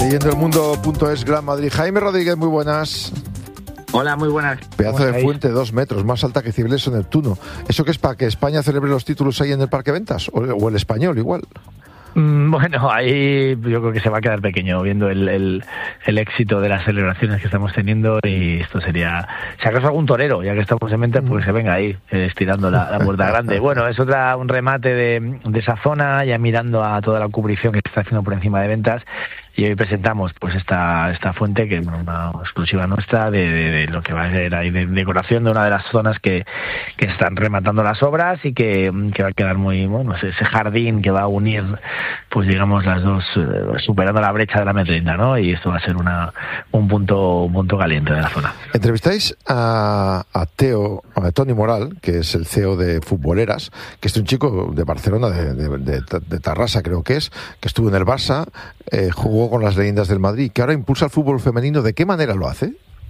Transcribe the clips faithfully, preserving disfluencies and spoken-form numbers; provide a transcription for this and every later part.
Leyendo el mundo punto es, Gran Madrid. Jaime Rodríguez, muy buenas. Hola, muy buenas. Pedazo de fuente, dos metros, más alta que Cibeles o Neptuno. ¿Eso qué es, para que España celebre los títulos ahí en el Parque Ventas? ¿O, o el Español igual? Bueno, ahí yo creo que se va a quedar pequeño viendo el, el, el éxito de las celebraciones que estamos teniendo, y esto sería, si acaso algún torero, ya que estamos en mente, pues que venga ahí eh, estirando la, la puerta grande. Bueno, es otra un remate de, de esa zona, ya mirando a toda la cubrición que se está haciendo por encima de Ventas. Y hoy presentamos pues esta esta fuente, que es una exclusiva nuestra, de, de, de lo que va a ser ahí de decoración de una de las zonas que, que están rematando las obras, y que, que va a quedar muy bueno, ese jardín que va a unir, pues digamos, las dos, eh, superando la brecha de la M treinta, ¿no? Y esto va a ser una un punto un punto caliente de la zona. Entrevistáis a, a Teo, a Toni Moral, que es el C E O de Futboleras, que es un chico de Barcelona, de, de, de, de Tarrasa creo que es, que estuvo en el Barça, eh, jugó con las leyendas del Madrid, que ahora impulsa el fútbol femenino. ¿De qué manera lo hace?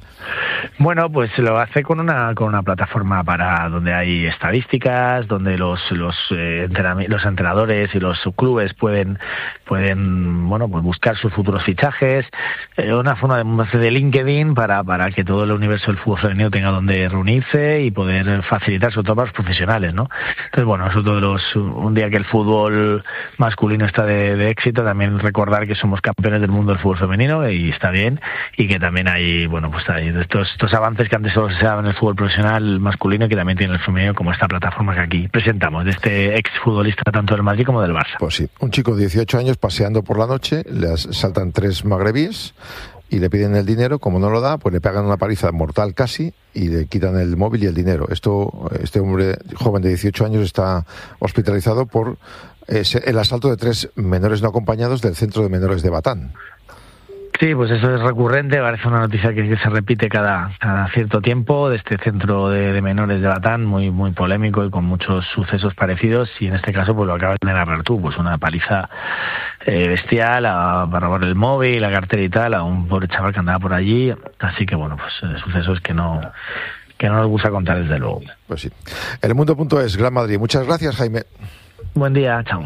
Bueno, pues lo hace con una con una plataforma para donde hay estadísticas, donde los los eh, los entrenadores y los clubes pueden pueden bueno pues buscar sus futuros fichajes, eh, una forma de, de LinkedIn para para que todo el universo del fútbol femenino tenga donde reunirse y poder facilitar, sobre todo para los profesionales, ¿no? Entonces, bueno, nosotros los un día que el fútbol masculino está de, de éxito, también recordar que somos campeones del mundo del fútbol femenino, y está bien, y que también hay bueno pues hay estos estos avances que antes solo se daban en el fútbol profesional masculino, que también tiene el femenino, como esta plataforma que aquí presentamos, de este exfutbolista tanto del Madrid como del Barça. Pues sí, un chico de dieciocho años paseando por la noche, le saltan tres magrebíes y le piden el dinero. Como no lo da, pues le pegan una paliza mortal casi y le quitan el móvil y el dinero. Esto, este hombre joven de dieciocho años está hospitalizado por ese, el asalto de tres menores no acompañados del centro de menores de Batán. Sí, pues eso es recurrente, parece una noticia que, que se repite cada, cada cierto tiempo, de este centro de, de menores de Batán, muy muy polémico y con muchos sucesos parecidos, y en este caso pues lo acabas de narrar tú, pues una paliza eh, bestial a, para robar el móvil, la cartera y tal, a un pobre chaval que andaba por allí, así que bueno, pues eh, sucesos que no que no nos gusta contar desde luego. Pues sí. El mundo punto es, Gran Madrid. Muchas gracias, Jaime. Buen día, chao.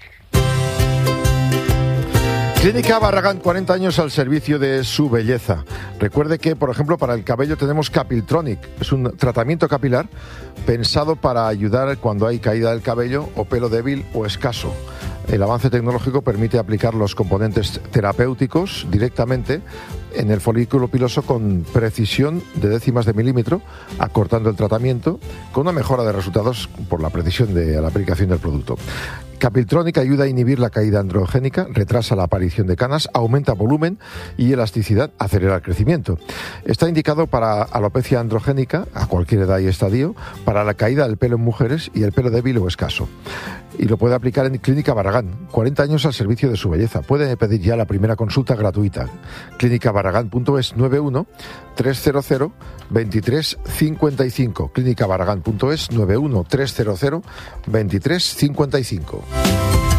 Clínica Barragán, cuarenta años al servicio de su belleza. Recuerde que, por ejemplo, para el cabello tenemos Capiltronic. Es un tratamiento capilar pensado para ayudar cuando hay caída del cabello o pelo débil o escaso. El avance tecnológico permite aplicar los componentes terapéuticos directamente en el folículo piloso con precisión de décimas de milímetro, acortando el tratamiento con una mejora de resultados por la precisión de la aplicación del producto. Capiltronic ayuda a inhibir la caída androgénica, retrasa la aparición de canas, aumenta volumen y elasticidad, acelera el crecimiento. Está indicado para alopecia androgénica, a cualquier edad y estadio, para la caída del pelo en mujeres y el pelo débil o escaso. Y lo puede aplicar en Clínica Barragán, cuarenta años al servicio de su belleza. Puede pedir ya la primera consulta gratuita. clínica barragán punto es nueve uno tres cero cero veintitrés cincuenta y cinco. clínica barragán punto es nueve uno tres cero cero veintitrés cincuenta y cinco.